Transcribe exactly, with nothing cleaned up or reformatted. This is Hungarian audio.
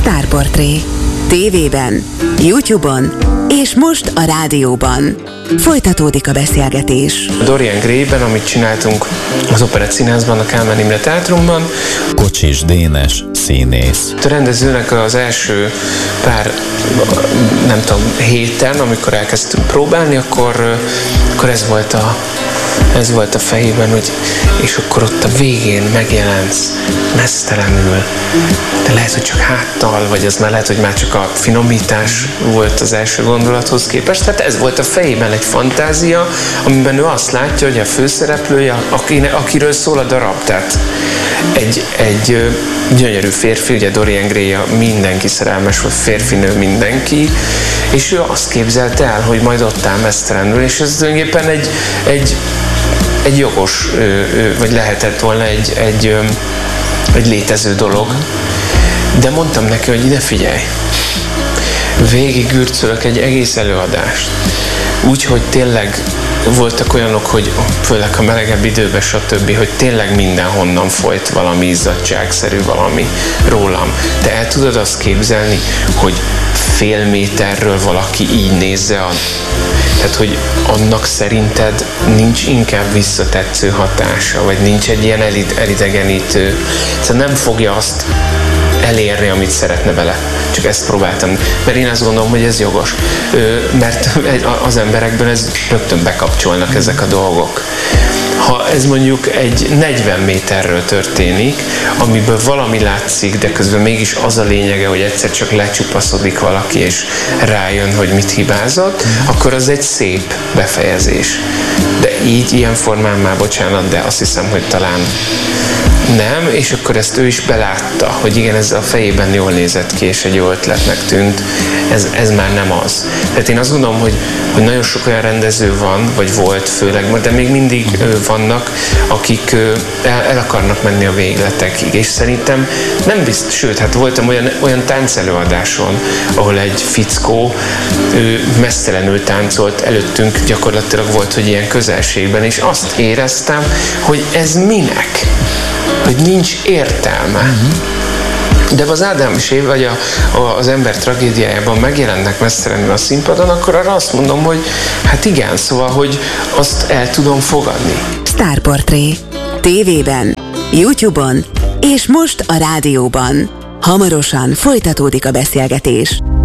Sztárportré. Tévében, YouTube-on és most a rádióban. Folytatódik a beszélgetés. Dorian Gray-ben, amit csináltunk az Operett Színházban, a Kálmán Imre Teátrumban. Kocsis Dénes, színész. A rendezőnek az első pár, nem tudom, héten, amikor elkezdtünk próbálni, akkor, akkor ez volt a Ez volt a fejében, hogy és akkor ott a végén megjelensz meztelenül. De lehet, hogy csak háttal, vagy ez már lehet, hogy már csak a finomítás volt az első gondolathoz képest. Tehát ez volt a fejében egy fantázia, amiben ő azt látja, hogy a főszereplője, akiről szól a darab. Tehát egy, egy gyönyörű férfi, ugye Dorian Gray, mindenki szerelmes volt, férfinő mindenki, és ő azt képzelte el, hogy majd ott áll meztelenül, és ez tulajdonképpen egy, egy egy jogos, vagy lehetett volna egy, egy, egy létező dolog. De mondtam neki, hogy ide figyelj, végig ürcölök egy egész előadást. Úgyhogy tényleg voltak olyanok, hogy főleg a melegebb időben, stb., hogy tényleg mindenhonnan folyt valami izzadságszerű valami rólam. Te el tudod azt képzelni, hogy fél méterről valaki így nézze a... Tehát, hogy annak szerinted nincs inkább visszatetsző hatása, vagy nincs egy ilyen elid- elidegenítő. Szóval nem fogja azt elérni, amit szeretne vele. Csak ezt próbáltam. Mert én azt gondolom, hogy ez jogos. Mert az emberekben ez rögtön bekapcsolnak ezek a dolgok. Ha ez mondjuk egy negyven méterről történik, amiből valami látszik, de közben mégis az a lényege, hogy egyszer csak lecsupaszodik valaki, és rájön, hogy mit hibázott, akkor az egy szép befejezés. De így, ilyen formán már bocsánat, de azt hiszem, hogy talán nem, és akkor ezt ő is belátta, hogy igen, ez a fejében jól nézett ki, és egy jó ötletnek tűnt, ez, ez már nem az. Tehát én azt gondolom, hogy, hogy nagyon sok olyan rendező van, vagy volt főleg, de még mindig vannak, akik el, el akarnak menni a végletekig, és szerintem nem biztos, sőt, hát voltam olyan, olyan táncelőadáson, ahol egy fickó, ő meztelenül táncolt, előttünk gyakorlatilag volt, hogy ilyen közelségben, és azt éreztem, hogy ez minek? Hogy nincs értelme. Uh-huh. De az Ádám és Éva, vagy a, a, az ember tragédiájában megjelennek mesztelenül a színpadon, akkor arra azt mondom, hogy hát igen, szóval, hogy azt el tudom fogadni. Sztárportré. Tévében, YouTube-on és most a rádióban. Hamarosan folytatódik a beszélgetés.